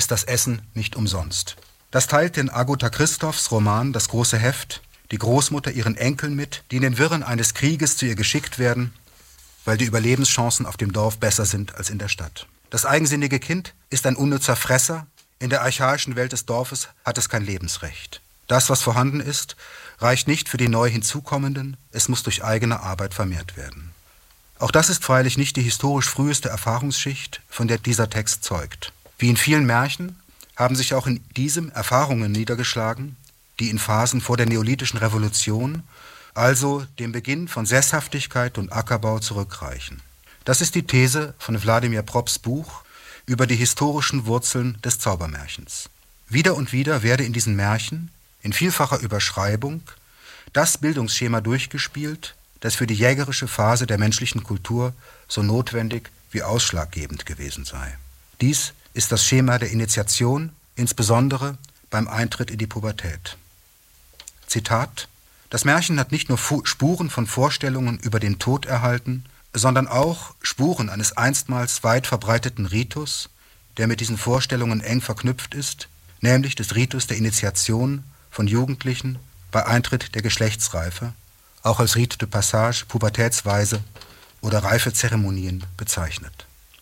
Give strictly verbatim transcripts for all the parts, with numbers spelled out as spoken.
ist das Essen nicht umsonst. Das teilt in Agota Christophs Roman Das große Heft die Großmutter ihren Enkeln mit, die in den Wirren eines Krieges zu ihr geschickt werden, weil die Überlebenschancen auf dem Dorf besser sind als in der Stadt. Das eigensinnige Kind ist ein unnützer Fresser. In der archaischen Welt des Dorfes hat es kein Lebensrecht. Das, was vorhanden ist, reicht nicht für die neu Hinzukommenden. Es muss durch eigene Arbeit vermehrt werden. Auch das ist freilich nicht die historisch früheste Erfahrungsschicht, von der dieser Text zeugt. Wie in vielen Märchen haben sich auch in diesem Erfahrungen niedergeschlagen, die in Phasen vor der Neolithischen Revolution, also dem Beginn von Sesshaftigkeit und Ackerbau, zurückreichen. Das ist die These von Wladimir Propps Buch über die historischen Wurzeln des Zaubermärchens. Wieder und wieder werde in diesen Märchen, in vielfacher Überschreibung, das Bildungsschema durchgespielt, das für die jägerische Phase der menschlichen Kultur so notwendig wie ausschlaggebend gewesen sei. Dies ist das Schema der Initiation, insbesondere beim Eintritt in die Pubertät. Zitat: Das Märchen hat nicht nur Fu- Spuren von Vorstellungen über den Tod erhalten, sondern auch Spuren eines einstmals weit verbreiteten Ritus, der mit diesen Vorstellungen eng verknüpft ist, nämlich des Ritus der Initiation von Jugendlichen bei Eintritt der Geschlechtsreife, auch als Rite de Passage, Pubertätsweise oder Reifezeremonien bezeichnet.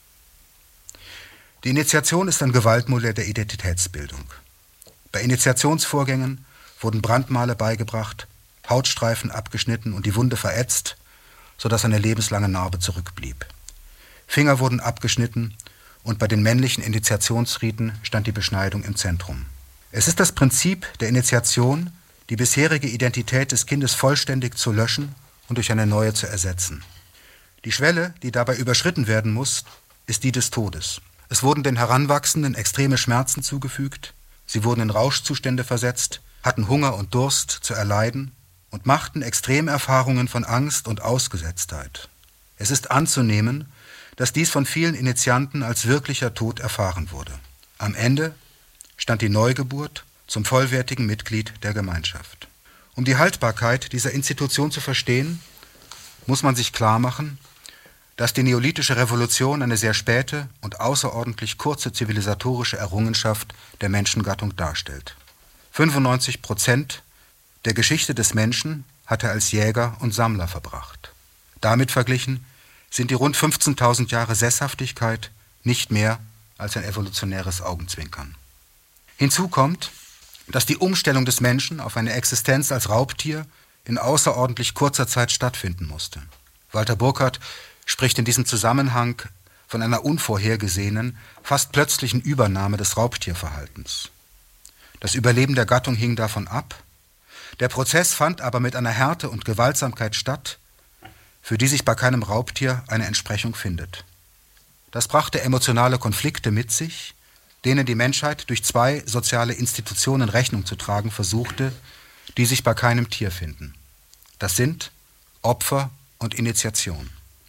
Die Initiation ist ein Gewaltmodell der Identitätsbildung. Bei Initiationsvorgängen wurden Brandmale beigebracht, Hautstreifen abgeschnitten und die Wunde verätzt, sodass eine lebenslange Narbe zurückblieb. Finger wurden abgeschnitten und bei den männlichen Initiationsriten stand die Beschneidung im Zentrum. Es ist das Prinzip der Initiation, die bisherige Identität des Kindes vollständig zu löschen und durch eine neue zu ersetzen. Die Schwelle, die dabei überschritten werden muss, ist die des Todes. Es wurden den Heranwachsenden extreme Schmerzen zugefügt, sie wurden in Rauschzustände versetzt, hatten Hunger und Durst zu erleiden und machten Extremerfahrungen von Angst und Ausgesetztheit. Es ist anzunehmen, dass dies von vielen Initianten als wirklicher Tod erfahren wurde. Am Ende stand die Neugeburt zum vollwertigen Mitglied der Gemeinschaft. Um die Haltbarkeit dieser Institution zu verstehen, muss man sich klarmachen, dass die neolithische Revolution eine sehr späte und außerordentlich kurze zivilisatorische Errungenschaft der Menschengattung darstellt. fünfundneunzig Prozent der Geschichte des Menschen hat er als Jäger und Sammler verbracht. Damit verglichen sind die rund fünfzehntausend Jahre Sesshaftigkeit nicht mehr als ein evolutionäres Augenzwinkern. Hinzu kommt, dass die Umstellung des Menschen auf eine Existenz als Raubtier in außerordentlich kurzer Zeit stattfinden musste. Walter Burkhardt spricht in diesem Zusammenhang von einer unvorhergesehenen, fast plötzlichen Übernahme des Raubtierverhaltens. Das Überleben der Gattung hing davon ab. Der Prozess fand aber mit einer Härte und Gewaltsamkeit statt, für die sich bei keinem Raubtier eine Entsprechung findet. Das brachte emotionale Konflikte mit sich, denen die Menschheit durch zwei soziale Institutionen Rechnung zu tragen versuchte, die sich bei keinem Tier finden. Das sind Opfer und Initiation.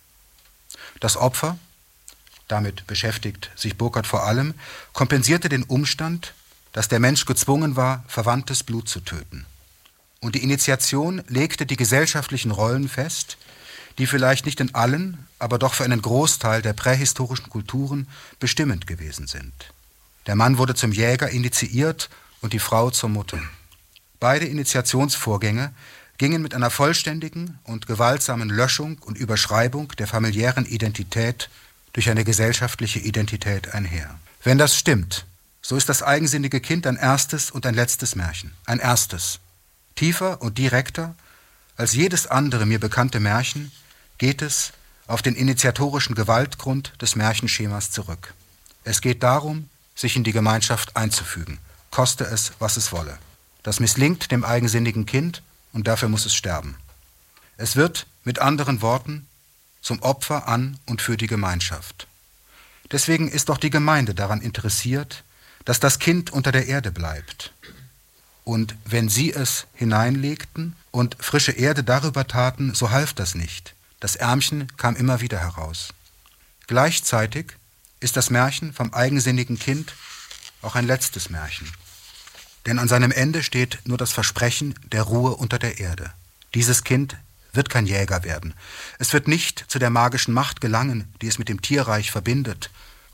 Das Opfer, damit beschäftigt sich Burkhardt vor allem, kompensierte den Umstand, dass der Mensch gezwungen war, verwandtes Blut zu töten. Und die Initiation legte die gesellschaftlichen Rollen fest, die vielleicht nicht in allen, aber doch für einen Großteil der prähistorischen Kulturen bestimmend gewesen sind. Der Mann wurde zum Jäger initiiert und die Frau zur Mutter. Beide Initiationsvorgänge gingen mit einer vollständigen und gewaltsamen Löschung und Überschreibung der familiären Identität durch eine gesellschaftliche Identität einher. Wenn das stimmt, so ist das eigensinnige Kind ein erstes und ein letztes Märchen. Ein erstes. Tiefer und direkter als jedes andere mir bekannte Märchen geht es auf den initiatorischen Gewaltgrund des Märchenschemas zurück. Es geht darum, sich in die Gemeinschaft einzufügen, koste es, was es wolle. Das misslingt dem eigensinnigen Kind und dafür muss es sterben. Es wird, mit anderen Worten, zum Opfer an und für die Gemeinschaft. Deswegen ist auch die Gemeinde daran interessiert, dass das Kind unter der Erde bleibt. Und wenn sie es hineinlegten und frische Erde darüber taten, so half das nicht. Das Ärmchen kam immer wieder heraus. Gleichzeitig ist das Märchen vom eigensinnigen Kind auch ein letztes Märchen. Denn an seinem Ende steht nur das Versprechen der Ruhe unter der Erde. Dieses Kind wird kein Jäger werden. Es wird nicht zu der magischen Macht gelangen, die es mit dem Tierreich verbindet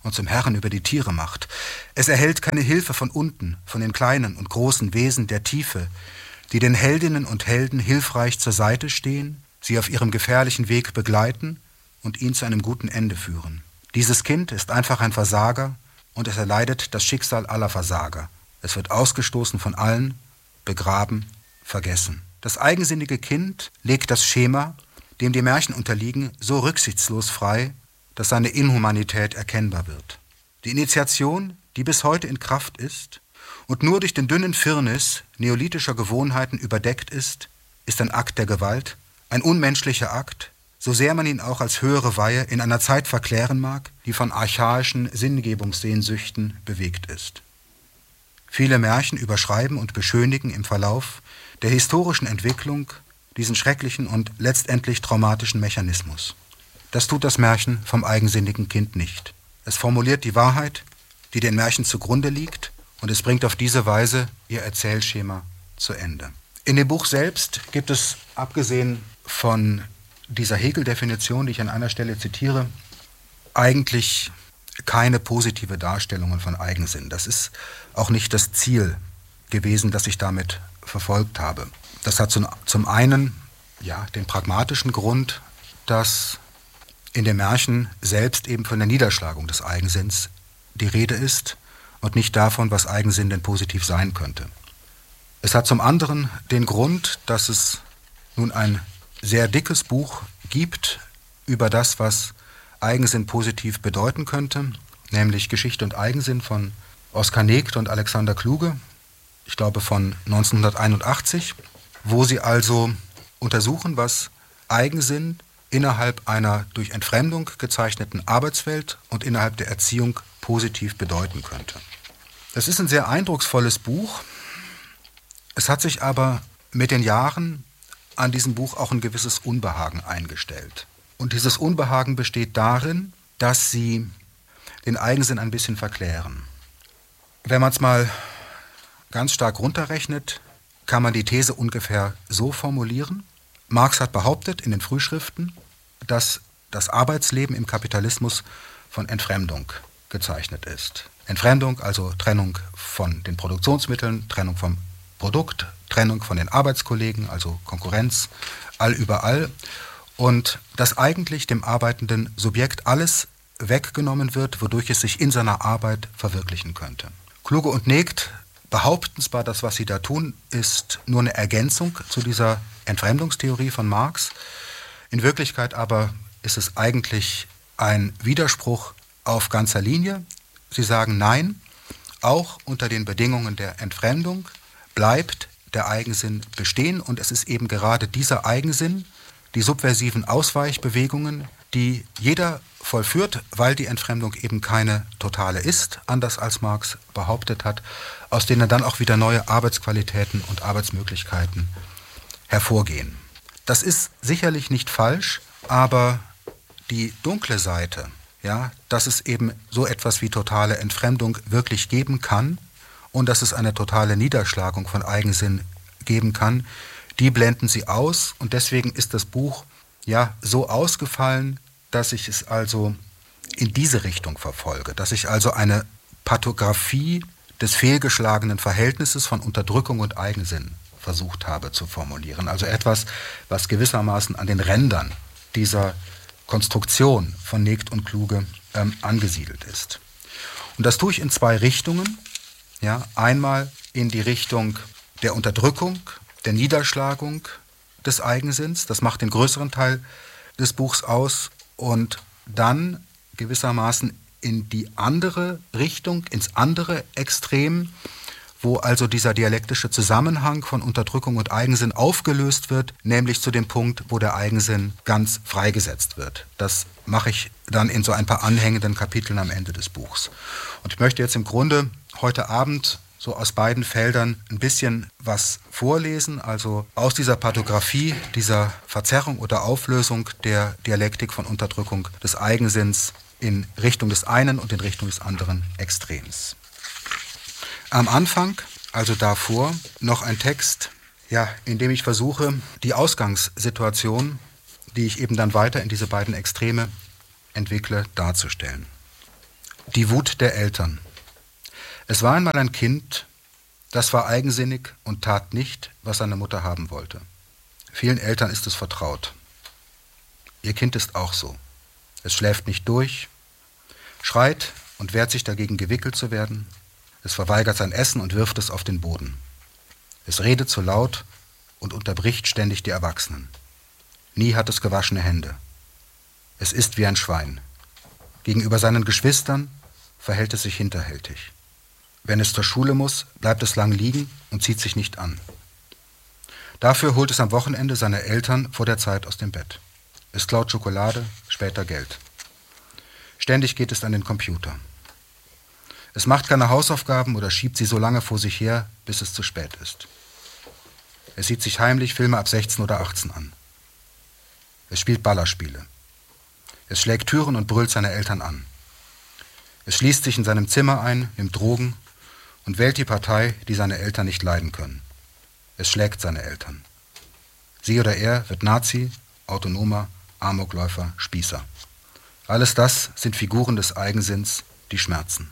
und zum Herren über die Tiere macht. Es erhält keine Hilfe von unten, von den kleinen und großen Wesen der Tiefe, die den Heldinnen und Helden hilfreich zur Seite stehen, sie auf ihrem gefährlichen Weg begleiten und ihn zu einem guten Ende führen. Dieses Kind ist einfach ein Versager und es erleidet das Schicksal aller Versager. Es wird ausgestoßen von allen, begraben, vergessen. Das eigensinnige Kind legt das Schema, dem die Märchen unterliegen, so rücksichtslos frei, dass seine Inhumanität erkennbar wird. Die Initiation, die bis heute in Kraft ist und nur durch den dünnen Firnis neolithischer Gewohnheiten überdeckt ist, ist ein Akt der Gewalt, ein unmenschlicher Akt, so sehr man ihn auch als höhere Weihe in einer Zeit verklären mag, die von archaischen Sinngebungssehnsüchten bewegt ist. Viele Märchen überschreiben und beschönigen im Verlauf der historischen Entwicklung diesen schrecklichen und letztendlich traumatischen Mechanismus. Das tut das Märchen vom eigensinnigen Kind nicht. Es formuliert die Wahrheit, die den Märchen zugrunde liegt, und es bringt auf diese Weise ihr Erzählschema zu Ende. In dem Buch selbst gibt es, abgesehen von dieser Hegel-Definition, die ich an einer Stelle zitiere, eigentlich keine positive Darstellungen von Eigensinn. Das ist auch nicht das Ziel gewesen, das ich damit verfolgt habe. Das hat zum, zum einen ja, den pragmatischen Grund, dass in dem Märchen selbst eben von der Niederschlagung des Eigensinns die Rede ist und nicht davon, was Eigensinn denn positiv sein könnte. Es hat zum anderen den Grund, dass es nun ein sehr dickes Buch gibt über das, was Eigensinn positiv bedeuten könnte, nämlich Geschichte und Eigensinn von Oskar Negт und Alexander Kluge, ich glaube von neunzehnhunderteinundachtzig, wo sie also untersuchen, was Eigensinn innerhalb einer durch Entfremdung gezeichneten Arbeitswelt und innerhalb der Erziehung positiv bedeuten könnte. Das ist ein sehr eindrucksvolles Buch. Es hat sich aber mit den Jahren an diesem Buch auch ein gewisses Unbehagen eingestellt. Und dieses Unbehagen besteht darin, dass sie den Eigensinn ein bisschen verklären. Wenn man es mal ganz stark runterrechnet, kann man die These ungefähr so formulieren. Marx hat behauptet in den Frühschriften, dass das Arbeitsleben im Kapitalismus von Entfremdung gezeichnet ist. Entfremdung, also Trennung von den Produktionsmitteln, Trennung vom Produkt, Trennung von den Arbeitskollegen, also Konkurrenz, all überall. Und dass eigentlich dem arbeitenden Subjekt alles weggenommen wird, wodurch es sich in seiner Arbeit verwirklichen könnte. Kluge und Negт behaupten zwar, dass was sie da tun, ist nur eine Ergänzung zu dieser Entfremdungstheorie von Marx. In Wirklichkeit aber ist es eigentlich ein Widerspruch auf ganzer Linie. Sie sagen nein, auch unter den Bedingungen der Entfremdung bleibt der Eigensinn bestehen, und es ist eben gerade dieser Eigensinn, die subversiven Ausweichbewegungen, die jeder vollführt, weil die Entfremdung eben keine totale ist, anders als Marx behauptet hat, aus denen dann auch wieder neue Arbeitsqualitäten und Arbeitsmöglichkeiten hervorgehen. Das ist sicherlich nicht falsch, aber die dunkle Seite, ja, dass es eben so etwas wie totale Entfremdung wirklich geben kann und dass es eine totale Niederschlagung von Eigensinn geben kann, die blenden sie aus, und deswegen ist das Buch ja so ausgefallen, dass ich es also in diese Richtung verfolge, dass ich also eine Pathographie des fehlgeschlagenen Verhältnisses von Unterdrückung und Eigensinn versucht habe zu formulieren. Also etwas, was gewissermaßen an den Rändern dieser Konstruktion von Negт und Kluge ähm, angesiedelt ist. Und das tue ich in zwei Richtungen. Ja, einmal in die Richtung der Unterdrückung, der Niederschlagung des Eigensinns, das macht den größeren Teil des Buchs aus, und dann gewissermaßen in die andere Richtung, ins andere Extrem, wo also dieser dialektische Zusammenhang von Unterdrückung und Eigensinn aufgelöst wird, nämlich zu dem Punkt, wo der Eigensinn ganz freigesetzt wird. Das mache ich dann in so ein paar anhängenden Kapiteln am Ende des Buchs. Und ich möchte jetzt im Grunde heute Abend so aus beiden Feldern ein bisschen was vorlesen, also aus dieser Pathographie, dieser Verzerrung oder Auflösung der Dialektik von Unterdrückung des Eigensinns in Richtung des einen und in Richtung des anderen Extrems. Am Anfang, also davor, noch ein Text, ja, in dem ich versuche, die Ausgangssituation, die ich eben dann weiter in diese beiden Extreme entwickle, darzustellen. Die Wut der Eltern. Es war einmal ein Kind, das war eigensinnig und tat nicht, was seine Mutter haben wollte. Vielen Eltern ist es vertraut. Ihr Kind ist auch so. Es schläft nicht durch, schreit und wehrt sich dagegen, gewickelt zu werden. Es verweigert sein Essen und wirft es auf den Boden. Es redet zu laut und unterbricht ständig die Erwachsenen. Nie hat es gewaschene Hände. Es ist wie ein Schwein. Gegenüber seinen Geschwistern verhält es sich hinterhältig. Wenn es zur Schule muss, bleibt es lang liegen und zieht sich nicht an. Dafür holt es am Wochenende seine Eltern vor der Zeit aus dem Bett. Es klaut Schokolade, später Geld. Ständig geht es an den Computer. Es macht keine Hausaufgaben oder schiebt sie so lange vor sich her, bis es zu spät ist. Es sieht sich heimlich Filme ab sechzehn oder achtzehn an. Es spielt Ballerspiele. Es schlägt Türen und brüllt seine Eltern an. Es schließt sich in seinem Zimmer ein, nimmt Drogen und wählt die Partei, die seine Eltern nicht leiden können. Es schlägt seine Eltern. Sie oder er wird Nazi, Autonomer, Amokläufer, Spießer. Alles das sind Figuren des Eigensinns, die schmerzen.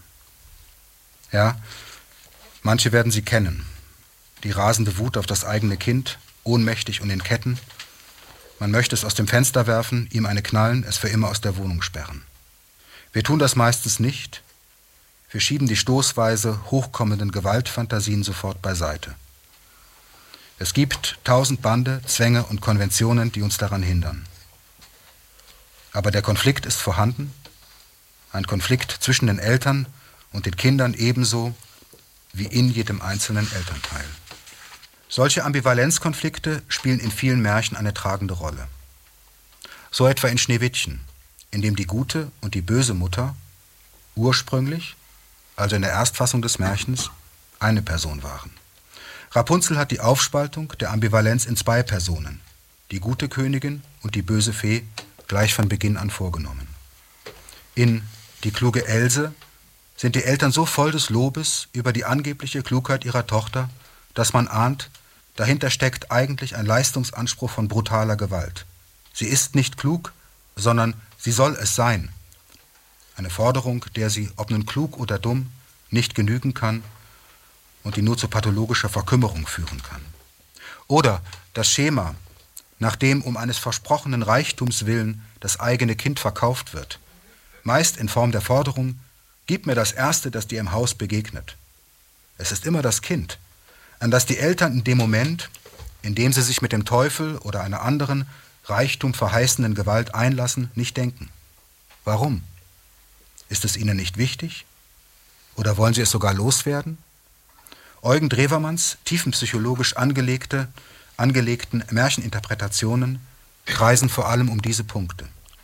Ja, manche werden sie kennen. Die rasende Wut auf das eigene Kind, ohnmächtig und in Ketten. Man möchte es aus dem Fenster werfen, ihm eine knallen, es für immer aus der Wohnung sperren. Wir tun das meistens nicht. Wir schieben die stoßweise hochkommenden Gewaltfantasien sofort beiseite. Es gibt tausend Bande, Zwänge und Konventionen, die uns daran hindern. Aber der Konflikt ist vorhanden, ein Konflikt zwischen den Eltern und den Kindern ebenso wie in jedem einzelnen Elternteil. Solche Ambivalenzkonflikte spielen in vielen Märchen eine tragende Rolle. So etwa in Schneewittchen, in dem die gute und die böse Mutter ursprünglich, also in der Erstfassung des Märchens, eine Person waren. Rapunzel hat die Aufspaltung der Ambivalenz in zwei Personen, die gute Königin und die böse Fee, gleich von Beginn an vorgenommen. In Die kluge Else sind die Eltern so voll des Lobes über die angebliche Klugheit ihrer Tochter, dass man ahnt, dahinter steckt eigentlich ein Leistungsanspruch von brutaler Gewalt. Sie ist nicht klug, sondern sie soll es sein. Eine Forderung, der sie, ob nun klug oder dumm, nicht genügen kann und die nur zu pathologischer Verkümmerung führen kann. Oder das Schema, nach dem um eines versprochenen Reichtums willen das eigene Kind verkauft wird, meist in Form der Forderung: Gib mir das Erste, das dir im Haus begegnet. Es ist immer das Kind, an das die Eltern in dem Moment, in dem sie sich mit dem Teufel oder einer anderen Reichtum verheißenden Gewalt einlassen, nicht denken. Warum? Ist es ihnen nicht wichtig? Oder wollen sie es sogar loswerden? Eugen Drewermanns tiefenpsychologisch angelegte, angelegten Märcheninterpretationen kreisen vor allem um diese Punkte.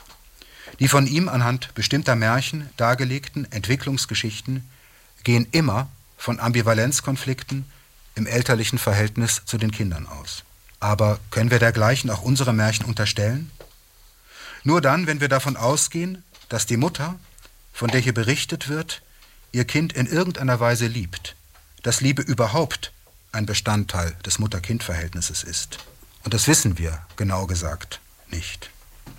Die von ihm anhand bestimmter Märchen dargelegten Entwicklungsgeschichten gehen immer von Ambivalenzkonflikten im elterlichen Verhältnis zu den Kindern aus. Aber können wir dergleichen auch unsere Märchen unterstellen? Nur dann, wenn wir davon ausgehen, dass die Mutter, von der hier berichtet wird, ihr Kind in irgendeiner Weise liebt, dass Liebe überhaupt ein Bestandteil des Mutter-Kind-Verhältnisses ist. Und das wissen wir, genau gesagt, nicht.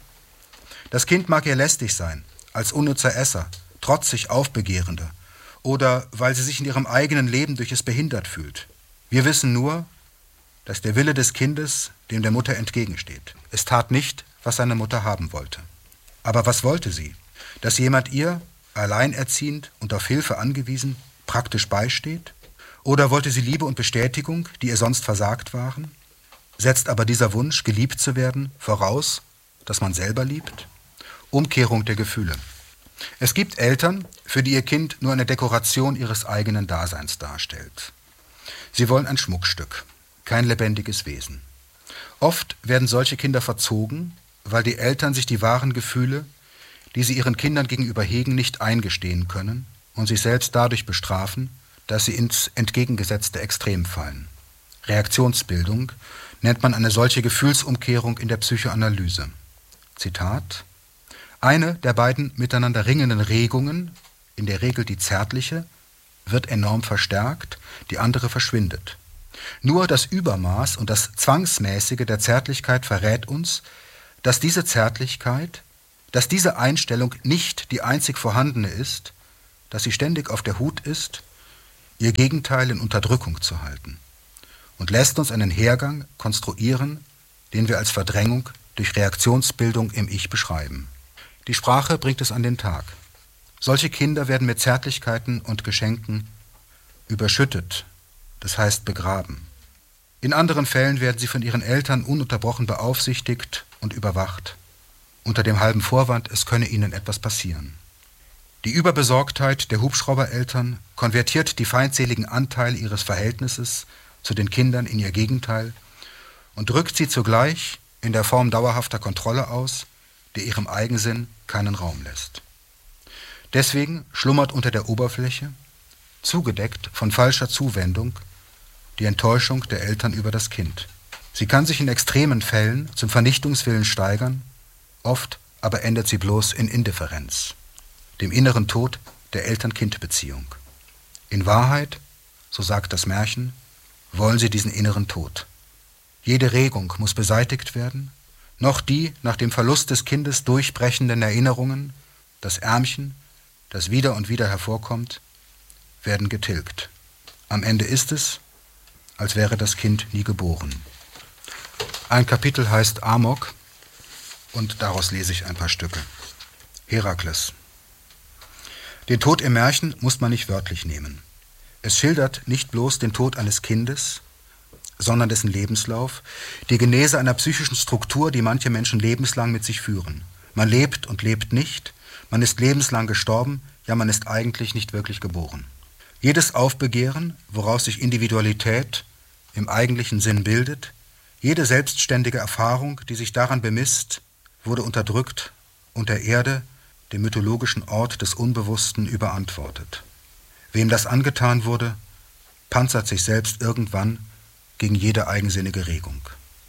Das Kind mag ihr lästig sein, als unnützer Esser, trotzig Aufbegehrender oder weil sie sich in ihrem eigenen Leben durch es behindert fühlt. Wir wissen nur, dass der Wille des Kindes dem der Mutter entgegensteht. Es tat nicht, was seine Mutter haben wollte. Aber was wollte sie? Dass jemand ihr, alleinerziehend und auf Hilfe angewiesen, praktisch beisteht? Oder wollte sie Liebe und Bestätigung, die ihr sonst versagt waren? Setzt aber dieser Wunsch, geliebt zu werden, voraus, dass man selber liebt? Umkehrung der Gefühle. Es gibt Eltern, für die ihr Kind nur eine Dekoration ihres eigenen Daseins darstellt. Sie wollen ein Schmuckstück, kein lebendiges Wesen. Oft werden solche Kinder verzogen, weil die Eltern sich die wahren Gefühle, die sie ihren Kindern gegenüber hegen, nicht eingestehen können und sich selbst dadurch bestrafen, dass sie ins entgegengesetzte Extrem fallen. Reaktionsbildung nennt man eine solche Gefühlsumkehrung in der Psychoanalyse. Zitat: Eine der beiden miteinander ringenden Regungen, in der Regel die zärtliche, wird enorm verstärkt, die andere verschwindet. Nur das Übermaß und das Zwangsmäßige der Zärtlichkeit verrät uns, dass diese Zärtlichkeit, dass diese Einstellung nicht die einzig vorhandene ist, dass sie ständig auf der Hut ist, ihr Gegenteil in Unterdrückung zu halten und lässt uns einen Hergang konstruieren, den wir als Verdrängung durch Reaktionsbildung im Ich beschreiben. Die Sprache bringt es an den Tag. Solche Kinder werden mit Zärtlichkeiten und Geschenken überschüttet, das heißt begraben. In anderen Fällen werden sie von ihren Eltern ununterbrochen beaufsichtigt und überwacht, unter dem halben Vorwand, es könne ihnen etwas passieren. Die Überbesorgtheit der Hubschraubereltern konvertiert die feindseligen Anteile ihres Verhältnisses zu den Kindern in ihr Gegenteil und drückt sie zugleich in der Form dauerhafter Kontrolle aus, die ihrem Eigensinn keinen Raum lässt. Deswegen schlummert unter der Oberfläche, zugedeckt von falscher Zuwendung, die Enttäuschung der Eltern über das Kind. Sie kann sich in extremen Fällen zum Vernichtungswillen steigern, oft aber endet sie bloß in Indifferenz, dem inneren Tod der Eltern-Kind-Beziehung. In Wahrheit, so sagt das Märchen, wollen sie diesen inneren Tod. Jede Regung muss beseitigt werden, noch die nach dem Verlust des Kindes durchbrechenden Erinnerungen, das Ärmchen, das wieder und wieder hervorkommt, werden getilgt. Am Ende ist es, als wäre das Kind nie geboren. Ein Kapitel heißt Amok und daraus lese ich ein paar Stücke. Herakles. Den Tod im Märchen muss man nicht wörtlich nehmen. Es schildert nicht bloß den Tod eines Kindes, sondern dessen Lebenslauf, die Genese einer psychischen Struktur, die manche Menschen lebenslang mit sich führen. Man lebt und lebt nicht, man ist lebenslang gestorben, ja, man ist eigentlich nicht wirklich geboren. Jedes Aufbegehren, woraus sich Individualität im eigentlichen Sinn bildet, jede selbstständige Erfahrung, die sich daran bemisst, wurde unterdrückt und der Erde, dem mythologischen Ort des Unbewussten, überantwortet. Wem das angetan wurde, panzert sich selbst irgendwann gegen jede eigensinnige Regung.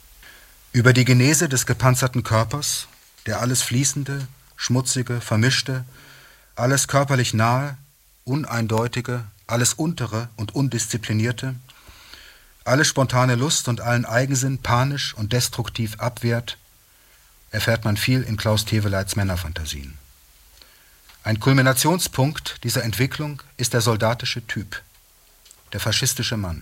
Über die Genese des gepanzerten Körpers, der alles Fließende, Schmutzige, Vermischte, alles körperlich Nahe, Uneindeutige, alles Untere und Undisziplinierte, alle spontane Lust und allen Eigensinn panisch und destruktiv abwehrt, erfährt man viel in Klaus Teweleits Männerfantasien. Ein Kulminationspunkt dieser Entwicklung ist der soldatische Typ, der faschistische Mann.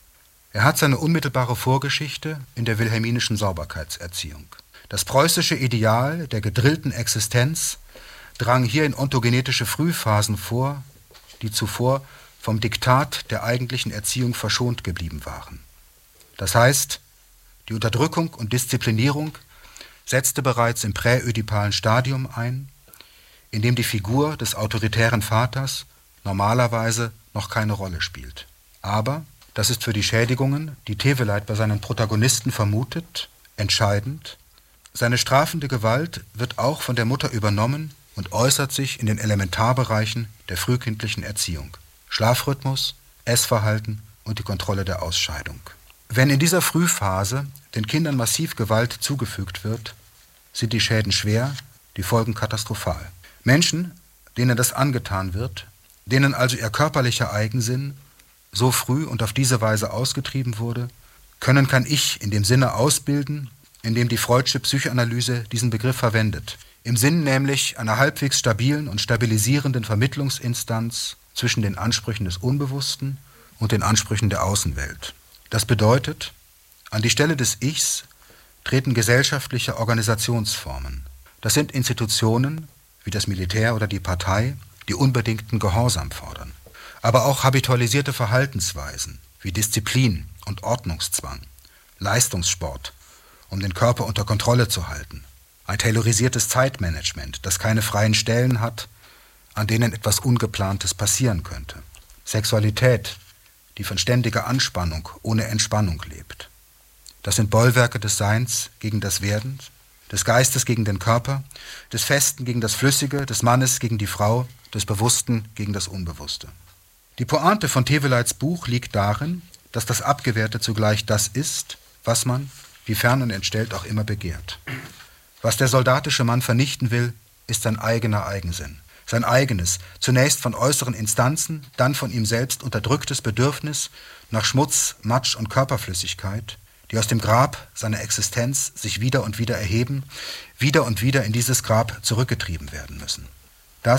Er hat seine unmittelbare Vorgeschichte in der wilhelminischen Sauberkeitserziehung. Das preußische Ideal der gedrillten Existenz drang hier in ontogenetische Frühphasen vor, die zuvor vom Diktat der eigentlichen Erziehung verschont geblieben waren. Das heißt, die Unterdrückung und Disziplinierung setzte bereits im präödipalen Stadium ein, in dem die Figur des autoritären Vaters normalerweise noch keine Rolle spielt. Aber, das ist für die Schädigungen, die Teweleit bei seinen Protagonisten vermutet, entscheidend, seine strafende Gewalt wird auch von der Mutter übernommen und äußert sich in den Elementarbereichen der frühkindlichen Erziehung. Schlafrhythmus, Essverhalten und die Kontrolle der Ausscheidung. Wenn in dieser Frühphase den Kindern massiv Gewalt zugefügt wird, sind die Schäden schwer, die Folgen katastrophal. Menschen, denen das angetan wird, denen also ihr körperlicher Eigensinn so früh und auf diese Weise ausgetrieben wurde, können kein Ich in dem Sinne ausbilden, in dem die Freudsche Psychoanalyse diesen Begriff verwendet. Im Sinn nämlich einer halbwegs stabilen und stabilisierenden Vermittlungsinstanz zwischen den Ansprüchen des Unbewussten und den Ansprüchen der Außenwelt. Das bedeutet, an die Stelle des Ichs treten gesellschaftliche Organisationsformen. Das sind Institutionen wie das Militär oder die Partei, die unbedingten Gehorsam fordern. Aber auch habitualisierte Verhaltensweisen wie Disziplin und Ordnungszwang, Leistungssport, um den Körper unter Kontrolle zu halten, ein taylorisiertes Zeitmanagement, das keine freien Stellen hat, an denen etwas Ungeplantes passieren könnte. Sexualität, die von ständiger Anspannung ohne Entspannung lebt. Das sind Bollwerke des Seins gegen das Werden, des Geistes gegen den Körper, des Festen gegen das Flüssige, des Mannes gegen die Frau, des Bewussten gegen das Unbewusste. Die Pointe von Teweleits Buch liegt darin, dass das Abgewehrte zugleich das ist, was man, wie fern und entstellt auch immer, begehrt. Was der soldatische Mann vernichten will, ist sein eigener Eigensinn. Sein eigenes, zunächst von äußeren Instanzen, dann von ihm selbst unterdrücktes Bedürfnis nach Schmutz, Matsch und Körperflüssigkeit, die aus dem Grab seiner Existenz sich wieder und wieder erheben, wieder und wieder in dieses Grab zurückgetrieben werden müssen. Das,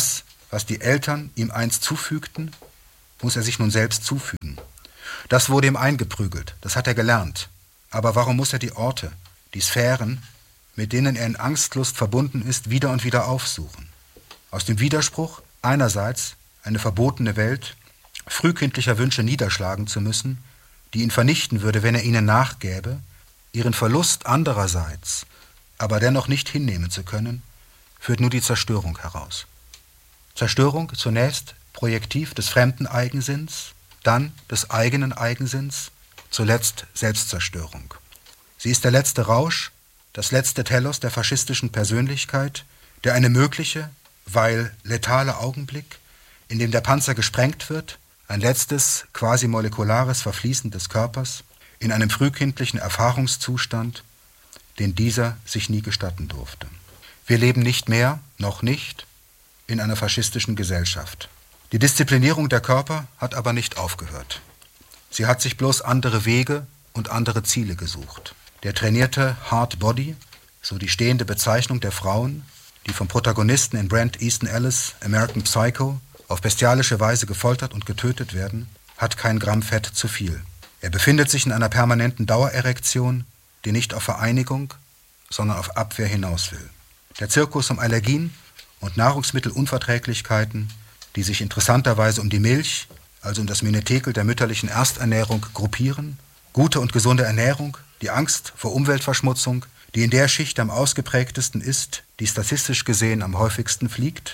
Was die Eltern ihm einst zufügten, muss er sich nun selbst zufügen. Das wurde ihm eingeprügelt, das hat er gelernt. Aber warum muss er die Orte, die Sphären, mit denen er in Angstlust verbunden ist, wieder und wieder aufsuchen? Aus dem Widerspruch, einerseits eine verbotene Welt frühkindlicher Wünsche niederschlagen zu müssen, die ihn vernichten würde, wenn er ihnen nachgäbe, ihren Verlust andererseits, aber dennoch nicht hinnehmen zu können, führt nur die Zerstörung heraus. Zerstörung zunächst projektiv des fremden Eigensinns, dann des eigenen Eigensinns, zuletzt Selbstzerstörung. Sie ist der letzte Rausch, das letzte Telos der faschistischen Persönlichkeit, der eine mögliche, weil letale Augenblick, in dem der Panzer gesprengt wird, ein letztes, quasi molekulares Verfließen des Körpers in einem frühkindlichen Erfahrungszustand, den dieser sich nie gestatten durfte. Wir leben nicht mehr, noch nicht, in einer faschistischen Gesellschaft. Die Disziplinierung der Körper hat aber nicht aufgehört. Sie hat sich bloß andere Wege und andere Ziele gesucht. Der trainierte Hard Body, so die stehende Bezeichnung der Frauen, die vom Protagonisten in Brent Easton Ellis' American Psycho auf bestialische Weise gefoltert und getötet werden, hat kein Gramm Fett zu viel. Er befindet sich in einer permanenten Dauererektion, die nicht auf Vereinigung, sondern auf Abwehr hinaus will. Der Zirkus um Allergien und Nahrungsmittelunverträglichkeiten, die sich interessanterweise um die Milch, also um das Menetekel der mütterlichen Ersternährung, gruppieren, gute und gesunde Ernährung, die Angst vor Umweltverschmutzung, die in der Schicht am ausgeprägtesten ist, die statistisch gesehen am häufigsten fliegt,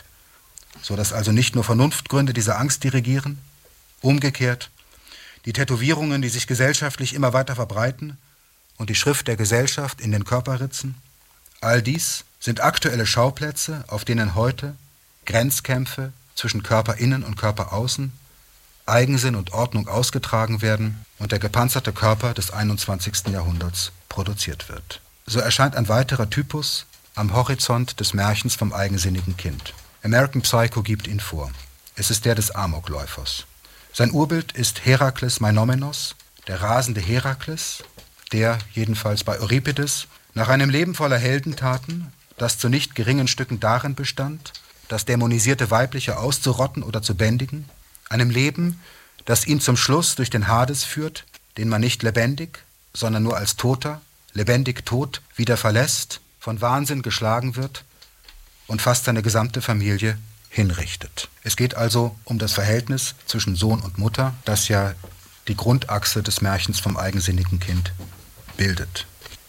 so dass also nicht nur Vernunftgründe diese Angst dirigieren, umgekehrt die Tätowierungen, die sich gesellschaftlich immer weiter verbreiten und die Schrift der Gesellschaft in den Körper ritzen, all dies sind aktuelle Schauplätze, auf denen heute Grenzkämpfe zwischen Körperinnen und Körperaußen, Eigensinn und Ordnung ausgetragen werden und der gepanzerte Körper des einundzwanzigsten Jahrhunderts produziert wird. So erscheint ein weiterer Typus am Horizont des Märchens vom eigensinnigen Kind. American Psycho gibt ihn vor. Es ist der des Amokläufers. Sein Urbild ist Herakles Mainomenos, der rasende Herakles, der, jedenfalls bei Euripides, nach einem Leben voller Heldentaten, das zu nicht geringen Stücken darin bestand, das dämonisierte Weibliche auszurotten oder zu bändigen, einem Leben, das ihn zum Schluss durch den Hades führt, den man nicht lebendig, sondern nur als Toter, lebendig tot, wieder verlässt, von Wahnsinn geschlagen wird und fast seine gesamte Familie hinrichtet. Es geht also um das Verhältnis zwischen Sohn und Mutter, das ja die Grundachse des Märchens vom eigensinnigen Kind bildet.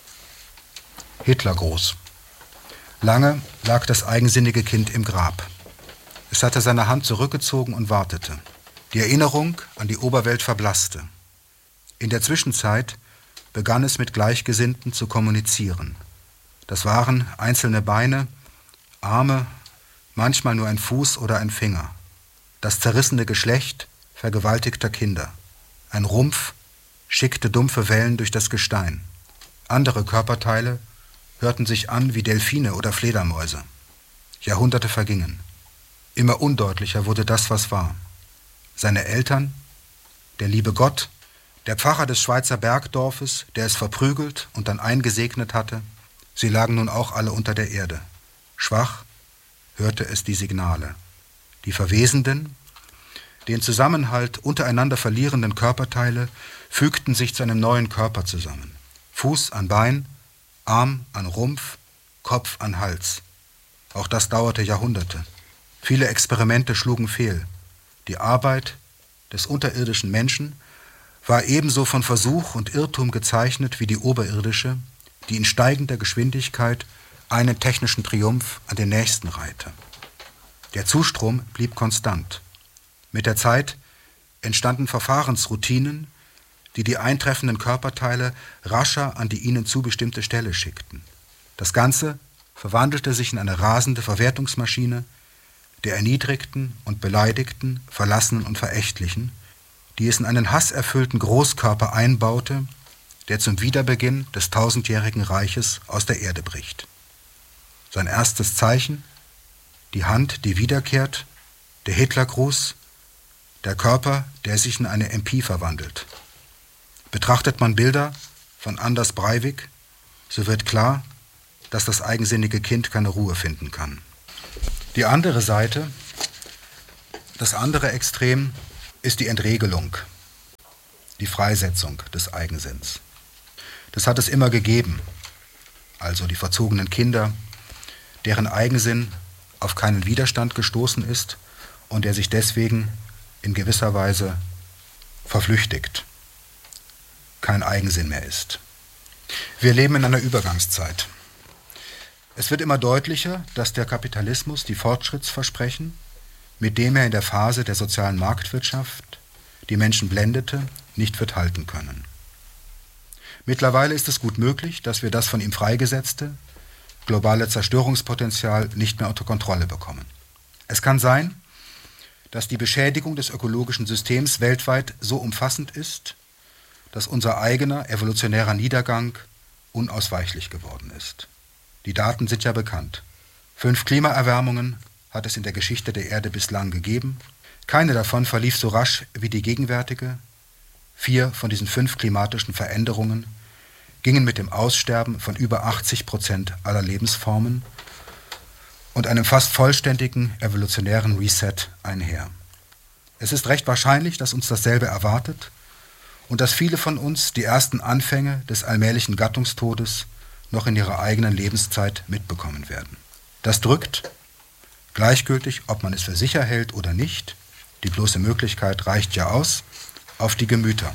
Hitlergruß. Lange lag das eigensinnige Kind im Grab. Es hatte seine Hand zurückgezogen und wartete. Die Erinnerung an die Oberwelt verblasste. In der Zwischenzeit begann es mit Gleichgesinnten zu kommunizieren. Das waren einzelne Beine, Arme, manchmal nur ein Fuß oder ein Finger. Das zerrissene Geschlecht vergewaltigter Kinder. Ein Rumpf schickte dumpfe Wellen durch das Gestein. Andere Körperteile hörten sich an wie Delfine oder Fledermäuse. Jahrhunderte vergingen. Immer undeutlicher wurde das, was war. Seine Eltern, der liebe Gott, der Pfarrer des Schweizer Bergdorfes, der es verprügelt und dann eingesegnet hatte, sie lagen nun auch alle unter der Erde. Schwach hörte es die Signale. Die verwesenden, den Zusammenhalt untereinander verlierenden Körperteile fügten sich zu einem neuen Körper zusammen. Fuß an Bein, Arm an Rumpf, Kopf an Hals. Auch das dauerte Jahrhunderte. Viele Experimente schlugen fehl. Die Arbeit des unterirdischen Menschen war ebenso von Versuch und Irrtum gezeichnet wie die oberirdische, die in steigender Geschwindigkeit einen technischen Triumph an den nächsten reihte. Der Zustrom blieb konstant. Mit der Zeit entstanden Verfahrensroutinen, die die eintreffenden Körperteile rascher an die ihnen zubestimmte Stelle schickten. Das Ganze verwandelte sich in eine rasende Verwertungsmaschine der Erniedrigten und Beleidigten, Verlassenen und Verächtlichen, die es in einen hasserfüllten Großkörper einbaute, der zum Wiederbeginn des tausendjährigen Reiches aus der Erde bricht. Sein erstes Zeichen, die Hand, die wiederkehrt, der Hitlergruß, der Körper, der sich in eine M P verwandelt. Betrachtet man Bilder von Anders Breivik, so wird klar, dass das eigensinnige Kind keine Ruhe finden kann. Die andere Seite Das andere Extrem ist die Entregelung, die Freisetzung des Eigensinns. Das hat es immer gegeben, also die verzogenen Kinder, deren Eigensinn auf keinen Widerstand gestoßen ist und der sich deswegen in gewisser Weise verflüchtigt, kein Eigensinn mehr ist. Wir leben in einer Übergangszeit. Es wird immer deutlicher, dass der Kapitalismus die Fortschrittsversprechen, mit dem er in der Phase der sozialen Marktwirtschaft die Menschen blendete, nicht wird halten können. Mittlerweile ist es gut möglich, dass wir das von ihm freigesetzte, globale Zerstörungspotenzial nicht mehr unter Kontrolle bekommen. Es kann sein, dass die Beschädigung des ökologischen Systems weltweit so umfassend ist, dass unser eigener evolutionärer Niedergang unausweichlich geworden ist. Die Daten sind ja bekannt. Fünf Klimaerwärmungen hat es in der Geschichte der Erde bislang gegeben. Keine davon verlief so rasch wie die gegenwärtige. Vier von diesen fünf klimatischen Veränderungen gingen mit dem Aussterben von über achtzig Prozent aller Lebensformen und einem fast vollständigen evolutionären Reset einher. Es ist recht wahrscheinlich, dass uns dasselbe erwartet und dass viele von uns die ersten Anfänge des allmählichen Gattungstodes noch in ihrer eigenen Lebenszeit mitbekommen werden. Das drückt, gleichgültig, ob man es für sicher hält oder nicht, die bloße Möglichkeit reicht ja aus, auf die Gemüter.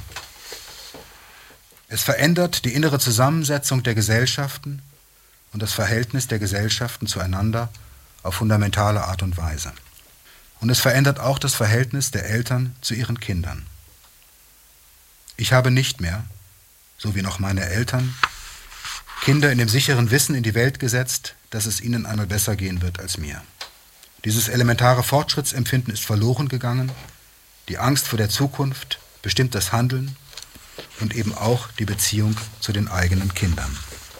Es verändert die innere Zusammensetzung der Gesellschaften und das Verhältnis der Gesellschaften zueinander auf fundamentale Art und Weise. Und es verändert auch das Verhältnis der Eltern zu ihren Kindern. Ich habe nicht mehr, so wie noch meine Eltern, Kinder in dem sicheren Wissen in die Welt gesetzt, dass es ihnen einmal besser gehen wird als mir. Dieses elementare Fortschrittsempfinden ist verloren gegangen. Die Angst vor der Zukunft bestimmt das Handeln und eben auch die Beziehung zu den eigenen Kindern.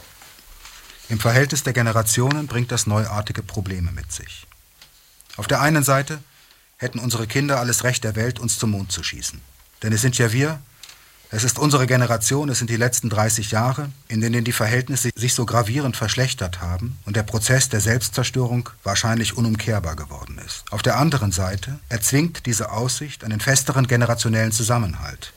Im Verhältnis der Generationen bringt das neuartige Probleme mit sich. Auf der einen Seite hätten unsere Kinder alles Recht der Welt, uns zum Mond zu schießen. Denn es sind ja wir, es ist unsere Generation, es sind die letzten dreißig Jahre, in denen die Verhältnisse sich so gravierend verschlechtert haben und der Prozess der Selbstzerstörung wahrscheinlich unumkehrbar geworden ist. Auf der anderen Seite erzwingt diese Aussicht einen festeren generationellen Zusammenhalt.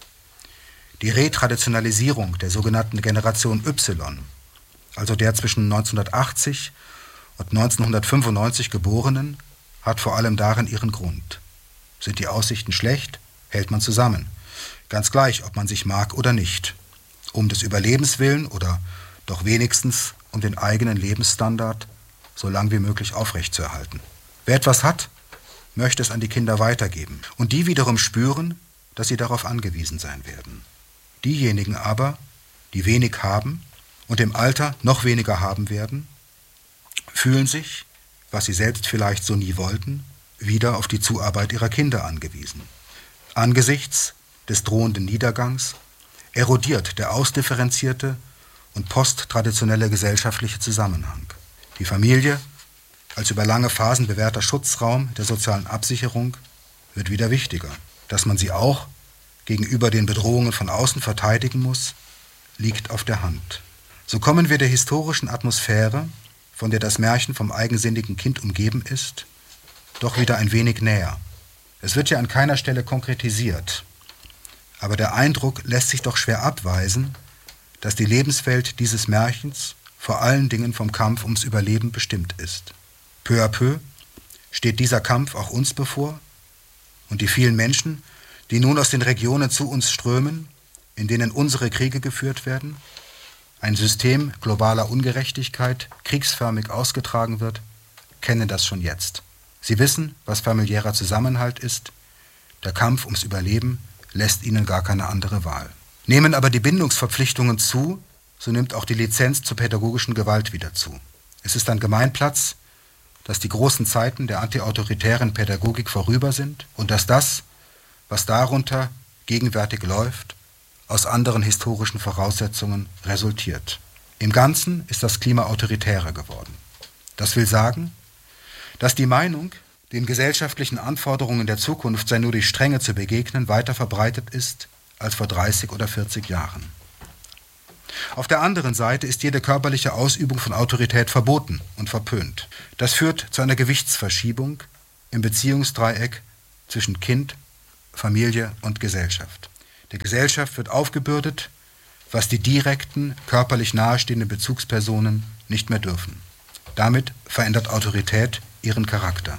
Die Retraditionalisierung der sogenannten Generation Y, also der zwischen neunzehnhundertachtzig und neunzehnhundertfünfundneunzig Geborenen, hat vor allem darin ihren Grund. Sind die Aussichten schlecht, hält man zusammen. Ganz gleich, ob man sich mag oder nicht. Um des Überlebens willen oder doch wenigstens um den eigenen Lebensstandard so lang wie möglich aufrechtzuerhalten. Wer etwas hat, möchte es an die Kinder weitergeben. Und die wiederum spüren, dass sie darauf angewiesen sein werden. Diejenigen aber, die wenig haben und im Alter noch weniger haben werden, fühlen sich, was sie selbst vielleicht so nie wollten, wieder auf die Zuarbeit ihrer Kinder angewiesen. Angesichts des drohenden Niedergangs erodiert der ausdifferenzierte und posttraditionelle gesellschaftliche Zusammenhang. Die Familie, als über lange Phasen bewährter Schutzraum der sozialen Absicherung, wird wieder wichtiger. Dass man sie auch gegenüber den Bedrohungen von außen verteidigen muss, liegt auf der Hand. So kommen wir der historischen Atmosphäre, von der das Märchen vom eigensinnigen Kind umgeben ist, doch wieder ein wenig näher. Es wird ja an keiner Stelle konkretisiert, aber der Eindruck lässt sich doch schwer abweisen, dass die Lebenswelt dieses Märchens vor allen Dingen vom Kampf ums Überleben bestimmt ist. Peu à peu steht dieser Kampf auch uns bevor und die vielen Menschen, die nun aus den Regionen zu uns strömen, in denen unsere Kriege geführt werden, ein System globaler Ungerechtigkeit kriegsförmig ausgetragen wird, kennen das schon jetzt. Sie wissen, was familiärer Zusammenhalt ist. Der Kampf ums Überleben lässt ihnen gar keine andere Wahl. Nehmen aber die Bindungsverpflichtungen zu, so nimmt auch die Lizenz zur pädagogischen Gewalt wieder zu. Es ist ein Gemeinplatz, dass die großen Zeiten der antiautoritären Pädagogik vorüber sind und dass das, was darunter gegenwärtig läuft, aus anderen historischen Voraussetzungen resultiert. Im Ganzen ist das Klima autoritärer geworden. Das will sagen, dass die Meinung, den gesellschaftlichen Anforderungen der Zukunft sei nur durch Strenge zu begegnen, weiter verbreitet ist als vor dreißig oder vierzig Jahren. Auf der anderen Seite ist jede körperliche Ausübung von Autorität verboten und verpönt. Das führt zu einer Gewichtsverschiebung im Beziehungsdreieck zwischen Kind, Familie und Gesellschaft. Der Gesellschaft wird aufgebürdet, was die direkten, körperlich nahestehenden Bezugspersonen nicht mehr dürfen. Damit verändert Autorität ihren Charakter.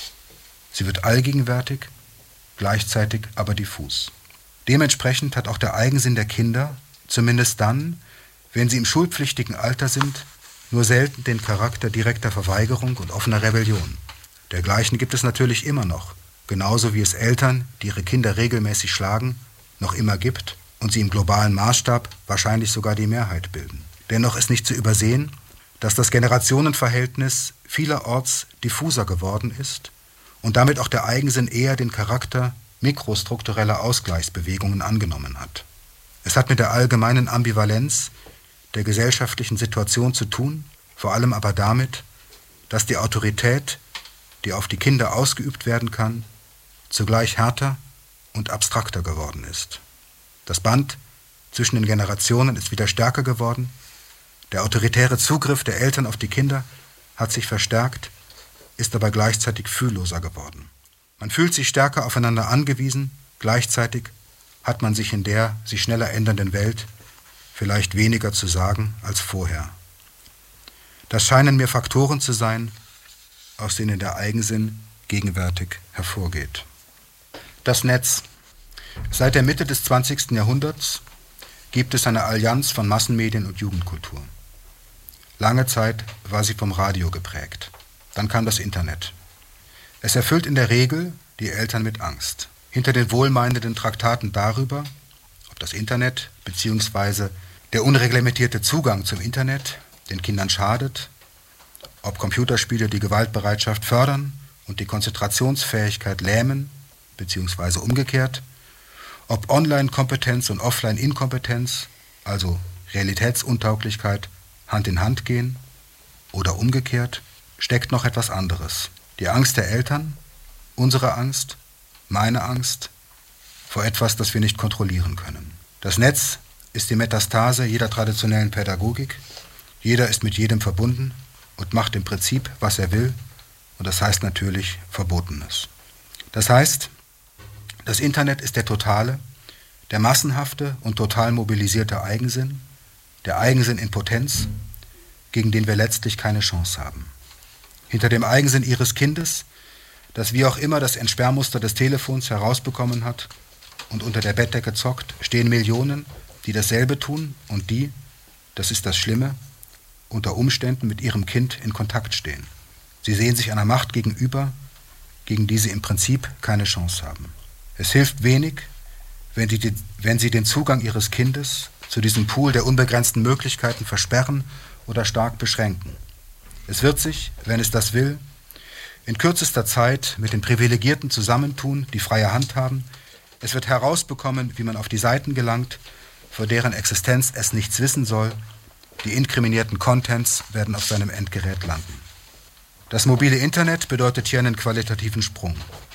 Sie wird allgegenwärtig, gleichzeitig aber diffus. Dementsprechend hat auch der Eigensinn der Kinder, zumindest dann, wenn sie im schulpflichtigen Alter sind, nur selten den Charakter direkter Verweigerung und offener Rebellion. Dergleichen gibt es natürlich immer noch, genauso wie es Eltern, die ihre Kinder regelmäßig schlagen, noch immer gibt und sie im globalen Maßstab wahrscheinlich sogar die Mehrheit bilden. Dennoch ist nicht zu übersehen, dass das Generationenverhältnis vielerorts diffuser geworden ist und damit auch der Eigensinn eher den Charakter mikrostruktureller Ausgleichsbewegungen angenommen hat. Es hat mit der allgemeinen Ambivalenz der gesellschaftlichen Situation zu tun, vor allem aber damit, dass die Autorität, die auf die Kinder ausgeübt werden kann, zugleich härter und abstrakter geworden ist. Das Band zwischen den Generationen ist wieder stärker geworden, der autoritäre Zugriff der Eltern auf die Kinder hat sich verstärkt, ist aber gleichzeitig fühlloser geworden. Man fühlt sich stärker aufeinander angewiesen, gleichzeitig hat man sich in der sich schneller ändernden Welt vielleicht weniger zu sagen als vorher. Das scheinen mir Faktoren zu sein, aus denen der Eigensinn gegenwärtig hervorgeht. Das Netz. Seit der Mitte des zwanzigsten Jahrhunderts gibt es eine Allianz von Massenmedien und Jugendkultur. Lange Zeit war sie vom Radio geprägt. Dann kam das Internet. Es erfüllt in der Regel die Eltern mit Angst. Hinter den wohlmeinenden Traktaten darüber, ob das Internet bzw. der unreglementierte Zugang zum Internet den Kindern schadet, ob Computerspiele die Gewaltbereitschaft fördern und die Konzentrationsfähigkeit lähmen bzw. umgekehrt, ob Online-Kompetenz und Offline-Inkompetenz, also Realitätsuntauglichkeit, Hand in Hand gehen oder umgekehrt, steckt noch etwas anderes. Die Angst der Eltern, unsere Angst, meine Angst vor etwas, das wir nicht kontrollieren können. Das Netz ist die Metastase jeder traditionellen Pädagogik. Jeder ist mit jedem verbunden und macht im Prinzip, was er will, und das heißt natürlich Verbotenes. Das heißt, das Internet ist der totale, der massenhafte und total mobilisierte Eigensinn, der Eigensinn in Potenz, gegen den wir letztlich keine Chance haben. Hinter dem Eigensinn ihres Kindes, das wie auch immer das Entsperrmuster des Telefons herausbekommen hat und unter der Bettdecke zockt, stehen Millionen, die dasselbe tun und die, das ist das Schlimme, unter Umständen mit ihrem Kind in Kontakt stehen. Sie sehen sich einer Macht gegenüber, gegen die sie im Prinzip keine Chance haben. Es hilft wenig, wenn sie, die, wenn sie den Zugang ihres Kindes zu diesem Pool der unbegrenzten Möglichkeiten versperren oder stark beschränken. Es wird sich, wenn es das will, in kürzester Zeit mit den Privilegierten zusammentun, die freie Hand haben. Es wird herausbekommen, wie man auf die Seiten gelangt, vor deren Existenz es nichts wissen soll. Die inkriminierten Contents werden auf seinem Endgerät landen. Das mobile Internet bedeutet hier einen qualitativen Sprung.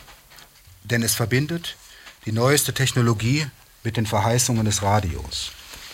Denn es verbindet die neueste Technologie mit den Verheißungen des Radios.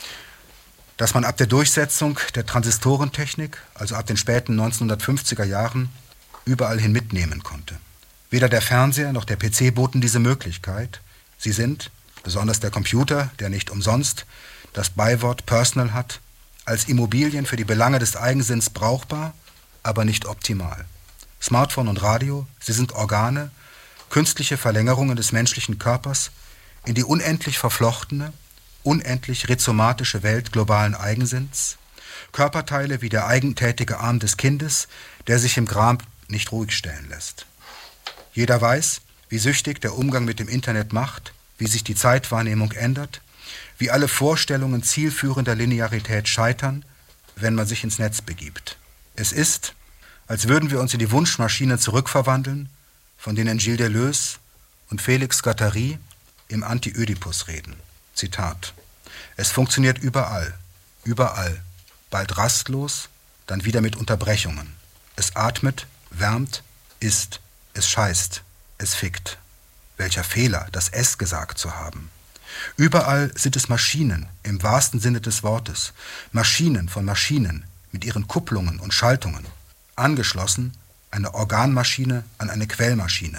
Dass man ab der Durchsetzung der Transistorentechnik, also ab den späten neunzehnhundertfünfziger Jahren, überall hin mitnehmen konnte. Weder der Fernseher noch der P C boten diese Möglichkeit. Sie sind, besonders der Computer, der nicht umsonst das Beiwort Personal hat, als Immobilien für die Belange des Eigensinns brauchbar, aber nicht optimal. Smartphone und Radio, sie sind Organe, künstliche Verlängerungen des menschlichen Körpers in die unendlich verflochtene, unendlich rhizomatische Welt globalen Eigensinns, Körperteile wie der eigentätige Arm des Kindes, der sich im Grab nicht ruhig stellen lässt. Jeder weiß, wie süchtig der Umgang mit dem Internet macht, wie sich die Zeitwahrnehmung ändert, wie alle Vorstellungen zielführender Linearität scheitern, wenn man sich ins Netz begibt. Es ist, als würden wir uns in die Wunschmaschine zurückverwandeln, von denen Gilles Deleuze und Félix Guattari im Anti-Ödipus reden. Zitat: Es funktioniert überall, überall, bald rastlos, dann wieder mit Unterbrechungen. Es atmet, wärmt, isst, es scheißt, es fickt. Welcher Fehler, das S gesagt zu haben. Überall sind es Maschinen, im wahrsten Sinne des Wortes. Maschinen von Maschinen, mit ihren Kupplungen und Schaltungen. Angeschlossen eine Organmaschine an eine Quellmaschine.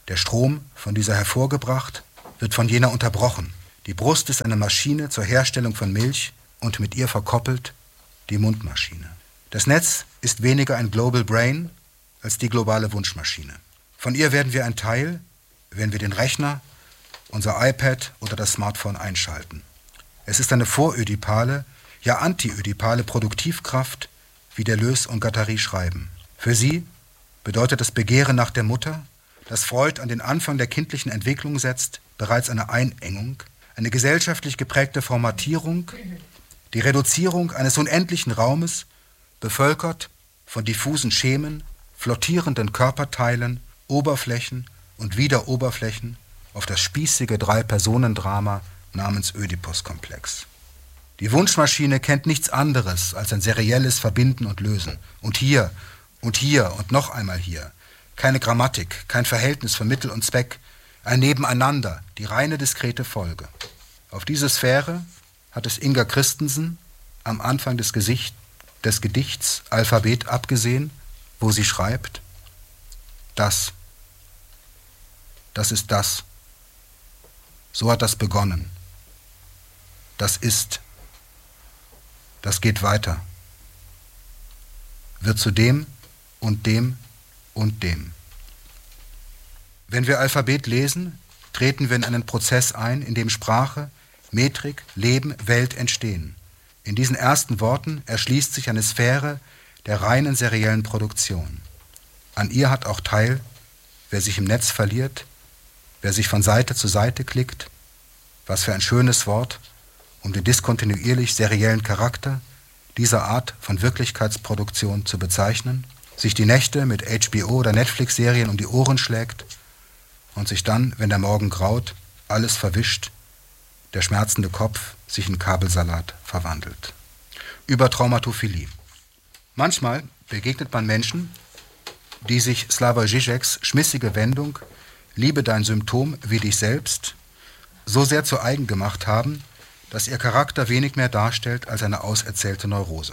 Der Strom, von dieser hervorgebracht, wird von jener unterbrochen. Die Brust ist eine Maschine zur Herstellung von Milch und mit ihr verkoppelt die Mundmaschine. Das Netz ist weniger ein Global Brain als die globale Wunschmaschine. Von ihr werden wir ein Teil, wenn wir den Rechner, unser iPad oder das Smartphone einschalten. Es ist eine vorödipale, ja antiödipale Produktivkraft, wie Deleuze und Guattari schreiben. Für sie bedeutet das Begehren nach der Mutter, das Freud an den Anfang der kindlichen Entwicklung setzt, bereits eine Einengung, eine gesellschaftlich geprägte Formatierung, die Reduzierung eines unendlichen Raumes, bevölkert von diffusen Schemen, flottierenden Körperteilen, Oberflächen und wieder Oberflächen auf das spießige Drei-Personen-Drama namens Ödipus-Komplex. Die Wunschmaschine kennt nichts anderes als ein serielles Verbinden und Lösen. Und hier, und hier und noch einmal hier. Keine Grammatik, kein Verhältnis von Mittel und Zweck, ein Nebeneinander, die reine diskrete Folge. Auf diese Sphäre hat es Inga Christensen am Anfang des, Gesicht, des Gedichts Alphabet abgesehen, wo sie schreibt: Das, das ist das. So hat das begonnen. Das ist, das geht weiter. Wird zu dem und dem und dem. Wenn wir Alphabet lesen, treten wir in einen Prozess ein, in dem Sprache, Metrik, Leben, Welt entstehen. In diesen ersten Worten erschließt sich eine Sphäre der reinen seriellen Produktion. An ihr hat auch teil, wer sich im Netz verliert, wer sich von Seite zu Seite klickt, was für ein schönes Wort, um den diskontinuierlich seriellen Charakter dieser Art von Wirklichkeitsproduktion zu bezeichnen, sich die Nächte mit H B O oder Netflix-Serien um die Ohren schlägt und sich dann, wenn der Morgen graut, alles verwischt, der schmerzende Kopf sich in Kabelsalat verwandelt. Über Traumatophilie. Manchmal begegnet man Menschen, die sich Slavoj Žižeks schmissige Wendung »Liebe dein Symptom wie dich selbst« so sehr zu eigen gemacht haben, dass ihr Charakter wenig mehr darstellt als eine auserzählte Neurose.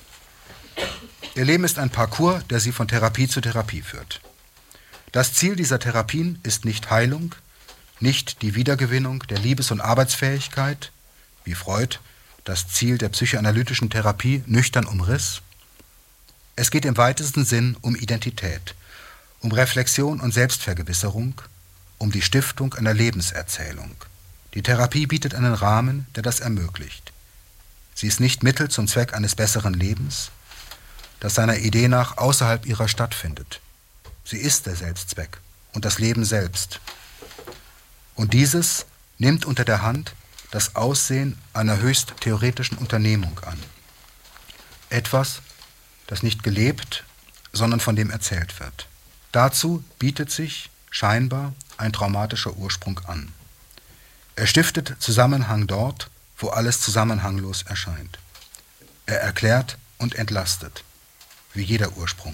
Ihr Leben ist ein Parcours, der sie von Therapie zu Therapie führt. Das Ziel dieser Therapien ist nicht Heilung, nicht die Wiedergewinnung der Liebes- und Arbeitsfähigkeit, wie Freud das Ziel der psychoanalytischen Therapie nüchtern umriss. Es geht im weitesten Sinn um Identität, um Reflexion und Selbstvergewisserung, um die Stiftung einer Lebenserzählung. Die Therapie bietet einen Rahmen, der das ermöglicht. Sie ist nicht Mittel zum Zweck eines besseren Lebens, das seiner Idee nach außerhalb ihrer stattfindet. Sie ist der Selbstzweck und das Leben selbst. Und dieses nimmt unter der Hand das Aussehen einer höchst theoretischen Unternehmung an. Etwas, das nicht gelebt, sondern von dem erzählt wird. Dazu bietet sich scheinbar ein traumatischer Ursprung an. Er stiftet Zusammenhang dort, wo alles zusammenhanglos erscheint. Er erklärt und entlastet, wie jeder Ursprung.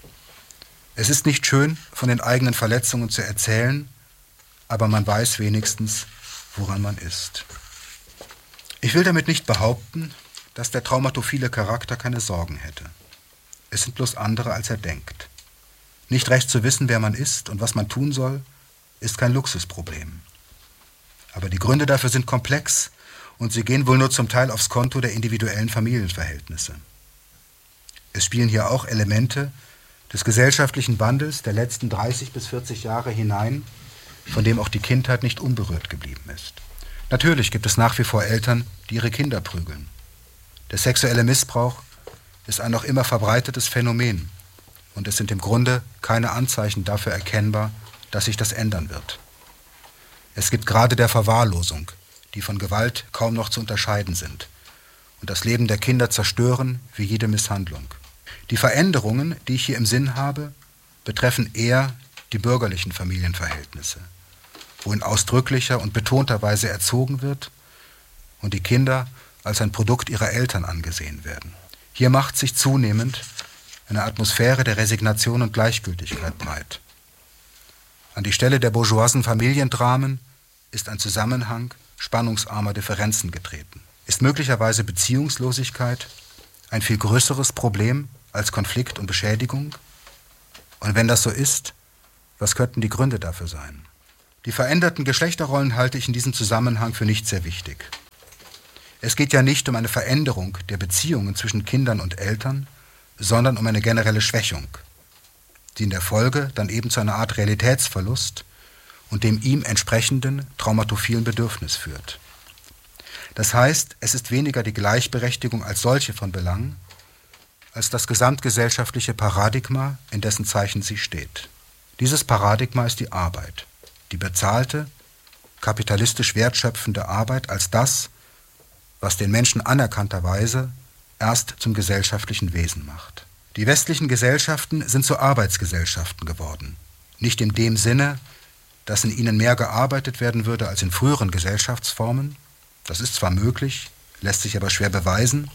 Es ist nicht schön, von den eigenen Verletzungen zu erzählen, aber man weiß wenigstens, woran man ist. Ich will damit nicht behaupten, dass der traumatophile Charakter keine Sorgen hätte. Es sind bloß andere, als er denkt. Nicht recht zu wissen, wer man ist und was man tun soll, ist kein Luxusproblem. Aber die Gründe dafür sind komplex und sie gehen wohl nur zum Teil aufs Konto der individuellen Familienverhältnisse. Es spielen hier auch Elemente des gesellschaftlichen Wandels der letzten dreißig bis vierzig Jahre hinein, von dem auch die Kindheit nicht unberührt geblieben ist. Natürlich gibt es nach wie vor Eltern, die ihre Kinder prügeln. Der sexuelle Missbrauch ist ein noch immer verbreitetes Phänomen und es sind im Grunde keine Anzeichen dafür erkennbar, dass sich das ändern wird. Es gibt Grade der Verwahrlosung, die von Gewalt kaum noch zu unterscheiden sind und das Leben der Kinder zerstören wie jede Misshandlung. Die Veränderungen, die ich hier im Sinn habe, betreffen eher die bürgerlichen Familienverhältnisse, wo in ausdrücklicher und betonter Weise erzogen wird und die Kinder als ein Produkt ihrer Eltern angesehen werden. Hier macht sich zunehmend eine Atmosphäre der Resignation und Gleichgültigkeit breit. An die Stelle der bourgeoisen Familiendramen ist ein Zusammenhang spannungsarmer Differenzen getreten. Ist möglicherweise Beziehungslosigkeit ein viel größeres Problem als Konflikt und Beschädigung? Und wenn das so ist, Was könnten die Gründe dafür sein? Die veränderten Geschlechterrollen halte ich in diesem Zusammenhang für nicht sehr wichtig. Es geht ja nicht um eine Veränderung der Beziehungen zwischen Kindern und Eltern, sondern um eine generelle Schwächung, die in der Folge dann eben zu einer Art Realitätsverlust und dem ihm entsprechenden traumatophilen Bedürfnis führt. Das heißt, es ist weniger die Gleichberechtigung als solche von Belang, als das gesamtgesellschaftliche Paradigma, in dessen Zeichen sie steht. Dieses Paradigma ist die Arbeit, die bezahlte, kapitalistisch wertschöpfende Arbeit als das, was den Menschen anerkannterweise erst zum gesellschaftlichen Wesen macht. Die westlichen Gesellschaften sind zu Arbeitsgesellschaften geworden. Nicht in dem Sinne, dass in ihnen mehr gearbeitet werden würde als in früheren Gesellschaftsformen. Das ist zwar möglich, lässt sich aber schwer beweisen.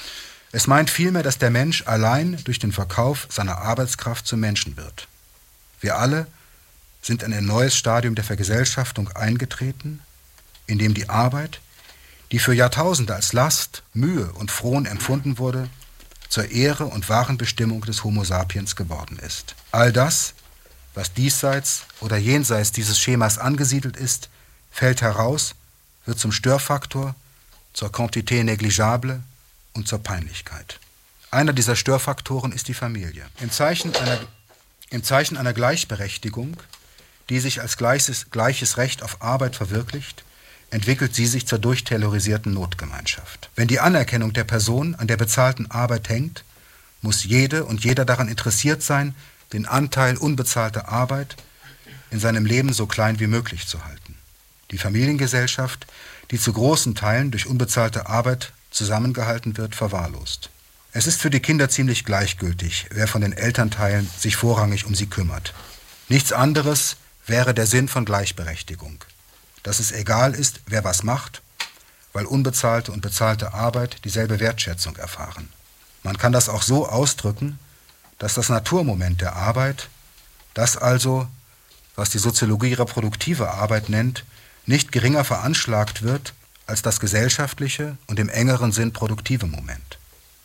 Es meint vielmehr, dass der Mensch allein durch den Verkauf seiner Arbeitskraft zum Menschen wird. Wir alle sind in ein neues Stadium der Vergesellschaftung eingetreten, in dem die Arbeit, die für Jahrtausende als Last, Mühe und Frohn empfunden wurde, zur Ehre und wahren Bestimmung des Homo sapiens geworden ist. All das, was diesseits oder jenseits dieses Schemas angesiedelt ist, fällt heraus, wird zum Störfaktor, zur Quantité négligeable und zur Peinlichkeit. Einer dieser Störfaktoren ist die Familie. Im Zeichen einer, im Zeichen einer Gleichberechtigung, die sich als gleiches, gleiches Recht auf Arbeit verwirklicht, entwickelt sie sich zur durchterrorisierten Notgemeinschaft. Wenn die Anerkennung der Person an der bezahlten Arbeit hängt, muss jede und jeder daran interessiert sein, den Anteil unbezahlter Arbeit in seinem Leben so klein wie möglich zu halten. Die Familiengesellschaft, die zu großen Teilen durch unbezahlte Arbeit zusammengehalten wird, verwahrlost. Es ist für die Kinder ziemlich gleichgültig, wer von den Elternteilen sich vorrangig um sie kümmert. Nichts anderes wäre der Sinn von Gleichberechtigung. Dass es egal ist, wer was macht, weil unbezahlte und bezahlte Arbeit dieselbe Wertschätzung erfahren. Man kann das auch so ausdrücken, dass das Naturmoment der Arbeit, das also, was die Soziologie reproduktive Arbeit nennt, nicht geringer veranschlagt wird als das gesellschaftliche und im engeren Sinn produktive Moment.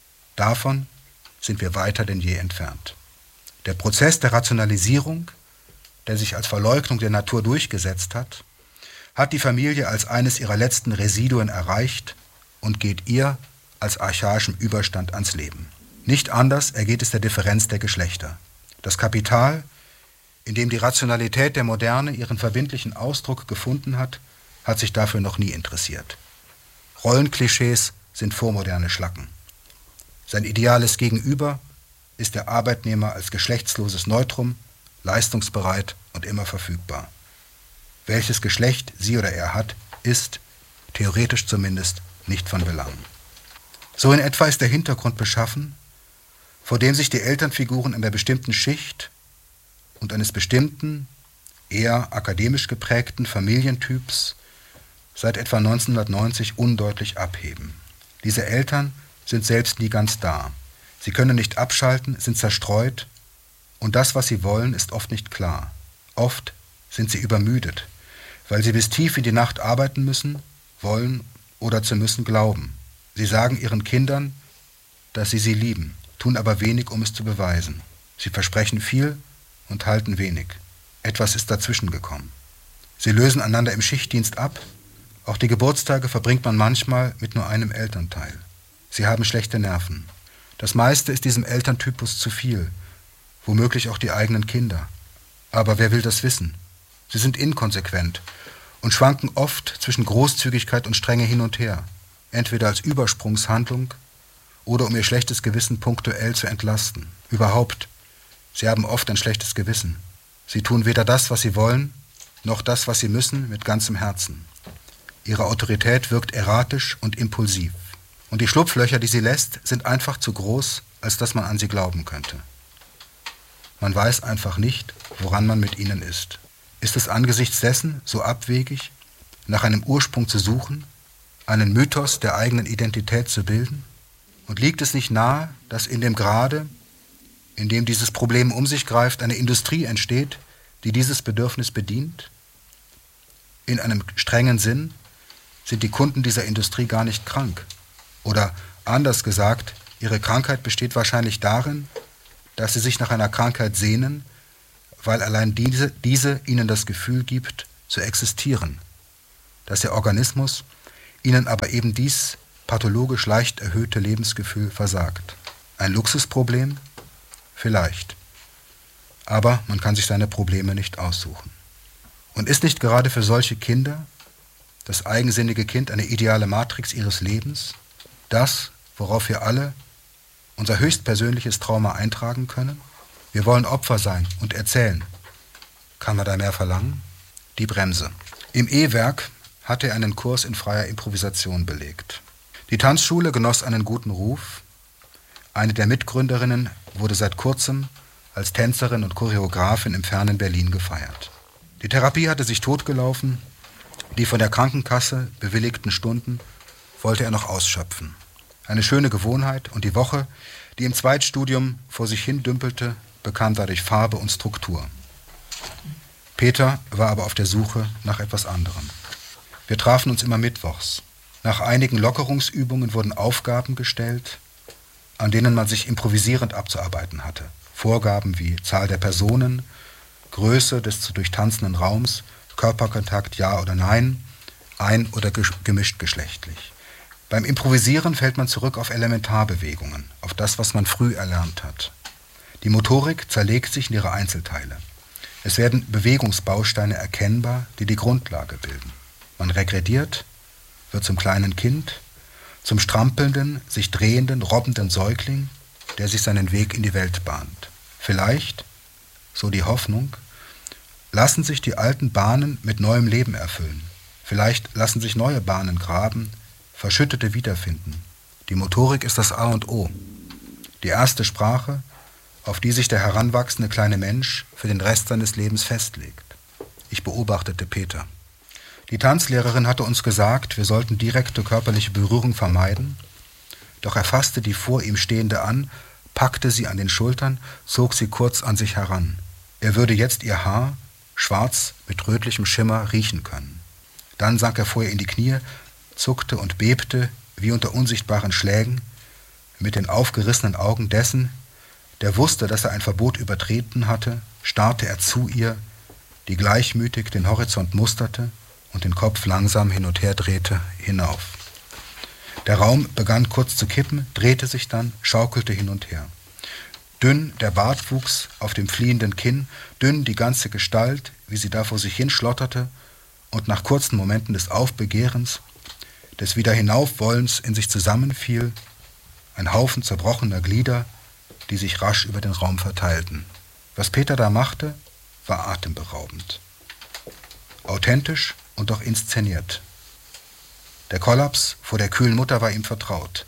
Davon sind wir weiter denn je entfernt. Der Prozess der Rationalisierung, der sich als Verleugnung der Natur durchgesetzt hat, hat die Familie als eines ihrer letzten Residuen erreicht und geht ihr als archaischem Überstand ans Leben. Nicht anders ergeht es der Differenz der Geschlechter. Das Kapital, in dem die Rationalität der Moderne ihren verbindlichen Ausdruck gefunden hat, hat sich dafür noch nie interessiert. Rollenklischees sind vormoderne Schlacken. Sein ideales Gegenüber ist der Arbeitnehmer als geschlechtsloses Neutrum, leistungsbereit und immer verfügbar. Welches Geschlecht sie oder er hat, ist, theoretisch zumindest, nicht von Belang. So in etwa ist der Hintergrund beschaffen, vor dem sich die Elternfiguren einer bestimmten Schicht und eines bestimmten, eher akademisch geprägten Familientyps seit etwa neunzehnhundertneunzig undeutlich abheben. Diese Eltern sind selbst nie ganz da. Sie können nicht abschalten, sind zerstreut und das, was sie wollen, ist oft nicht klar. Oft sind sie übermüdet, weil sie bis tief in die Nacht arbeiten müssen, wollen oder zu müssen glauben. Sie sagen ihren Kindern, dass sie sie lieben, tun aber wenig, um es zu beweisen. Sie versprechen viel und halten wenig. Etwas ist dazwischen gekommen. Sie lösen einander im Schichtdienst ab. Auch die Geburtstage verbringt man manchmal mit nur einem Elternteil. Sie haben schlechte Nerven. Das meiste ist diesem Elterntypus zu viel, womöglich auch die eigenen Kinder. Aber wer will das wissen? Sie sind inkonsequent und schwanken oft zwischen Großzügigkeit und Strenge hin und her, entweder als Übersprungshandlung oder um ihr schlechtes Gewissen punktuell zu entlasten. Überhaupt, sie haben oft ein schlechtes Gewissen. Sie tun weder das, was sie wollen, noch das, was sie müssen, mit ganzem Herzen. Ihre Autorität wirkt erratisch und impulsiv. Und die Schlupflöcher, die sie lässt, sind einfach zu groß, als dass man an sie glauben könnte. Man weiß einfach nicht, woran man mit ihnen ist. Ist es angesichts dessen so abwegig, nach einem Ursprung zu suchen, einen Mythos der eigenen Identität zu bilden? Und liegt es nicht nahe, dass in dem Grade, in dem dieses Problem um sich greift, eine Industrie entsteht, die dieses Bedürfnis bedient? In einem strengen Sinn sind die Kunden dieser Industrie gar nicht krank. Oder anders gesagt, ihre Krankheit besteht wahrscheinlich darin, dass sie sich nach einer Krankheit sehnen, weil allein diese, diese ihnen das Gefühl gibt, zu existieren, dass der Organismus ihnen aber eben dies pathologisch leicht erhöhte Lebensgefühl versagt. Ein Luxusproblem? Vielleicht. Aber man kann sich seine Probleme nicht aussuchen. Und ist nicht gerade für solche Kinder das eigensinnige Kind eine ideale Matrix ihres Lebens, das, worauf wir alle unser höchstpersönliches Trauma eintragen können? Wir wollen Opfer sein und erzählen. Kann man da mehr verlangen? Die Bremse. Im E-Werk hatte er einen Kurs in freier Improvisation belegt. Die Tanzschule genoss einen guten Ruf. Eine der Mitgründerinnen wurde seit kurzem als Tänzerin und Choreografin im fernen Berlin gefeiert. Die Therapie hatte sich totgelaufen. Die von der Krankenkasse bewilligten Stunden wollte er noch ausschöpfen. Eine schöne Gewohnheit, und die Woche, die im Zweitstudium vor sich hin dümpelte, bekam dadurch Farbe und Struktur. Peter war aber auf der Suche nach etwas anderem. Wir trafen uns immer mittwochs. Nach einigen Lockerungsübungen wurden Aufgaben gestellt, an denen man sich improvisierend abzuarbeiten hatte. Vorgaben wie Zahl der Personen, Größe des zu durchtanzenden Raums, Körperkontakt ja oder nein, ein- oder gemischt geschlechtlich. Beim Improvisieren fällt man zurück auf Elementarbewegungen, auf das, was man früh erlernt hat. Die Motorik zerlegt sich in ihre Einzelteile. Es werden Bewegungsbausteine erkennbar, die die Grundlage bilden. Man regrediert, wird zum kleinen Kind, zum strampelnden, sich drehenden, robbenden Säugling, der sich seinen Weg in die Welt bahnt. Vielleicht, so die Hoffnung, lassen sich die alten Bahnen mit neuem Leben erfüllen. Vielleicht lassen sich neue Bahnen graben, Verschüttete wiederfinden. Die Motorik ist das A und O. Die erste Sprache, auf die sich der heranwachsende kleine Mensch für den Rest seines Lebens festlegt. Ich beobachtete Peter. Die Tanzlehrerin hatte uns gesagt, wir sollten direkte körperliche Berührung vermeiden, doch er fasste die vor ihm Stehende an, packte sie an den Schultern, zog sie kurz an sich heran. Er würde jetzt ihr Haar, schwarz mit rötlichem Schimmer, riechen können. Dann sank er vor ihr in die Knie, zuckte und bebte, wie unter unsichtbaren Schlägen, mit den aufgerissenen Augen dessen, der wusste, dass er ein Verbot übertreten hatte, starrte er zu ihr, die gleichmütig den Horizont musterte und den Kopf langsam hin und her drehte, hinauf. Der Raum begann kurz zu kippen, drehte sich dann, schaukelte hin und her. Dünn der Bartwuchs auf dem fliehenden Kinn, dünn die ganze Gestalt, wie sie da vor sich hin schlotterte und nach kurzen Momenten des Aufbegehrens, des Wieder-Hinaufwollens in sich zusammenfiel, ein Haufen zerbrochener Glieder, die sich rasch über den Raum verteilten. Was Peter da machte, war atemberaubend. Authentisch und doch inszeniert. Der Kollaps vor der kühlen Mutter war ihm vertraut.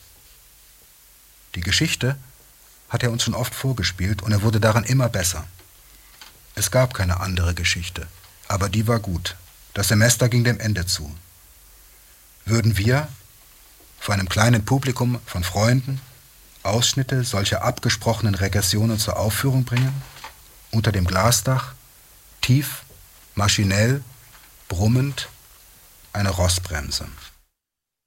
Die Geschichte hat er uns schon oft vorgespielt und er wurde daran immer besser. Es gab keine andere Geschichte, aber die war gut. Das Semester ging dem Ende zu. Würden wir vor einem kleinen Publikum von Freunden Ausschnitte solcher abgesprochenen Regressionen zur Aufführung bringen? Unter dem Glasdach, tief, maschinell, brummend, eine Rossbremse.